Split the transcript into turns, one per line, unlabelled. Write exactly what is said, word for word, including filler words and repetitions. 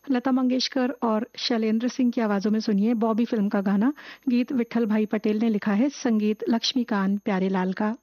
लता मंगेशकर और शैलेंद्र सिंह की आवाजों में सुनिए बॉबी फिल्म का गाना। गीत विट्ठल भाई पटेल ने लिखा है, संगीत लक्ष्मीकांत प्यारेलाल का।